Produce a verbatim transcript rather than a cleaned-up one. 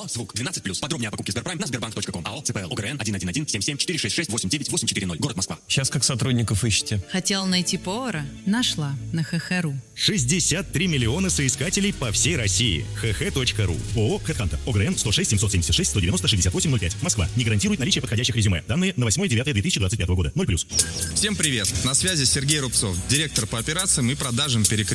ООО «Звук» двенадцать плюс. Подробнее о покупке Сберпрайм на сбербанк точка ком. АО ЦПЛ ОГРН один один один семь семь четыре шесть шесть восемь девять восемь четыре ноль. Город Москва. Сейчас как сотрудников ищете? Хотела найти повара? Нашла на ХХ.ру. шестьдесят три миллиона соискателей по всей России. хх.ру. ООО «Хэдхантер». ОГРН сто шесть семьсот семьдесят шесть сто девяносто шестьдесят восемь ноль пять. Москва. Не гарантирует наличие подходящих резюме. Данные на восьмое девятое две тысячи двадцать пятого года. ноль плюс. Всем привет. На связи Сергей Рубцов, директор по операциям и продажам перекрестка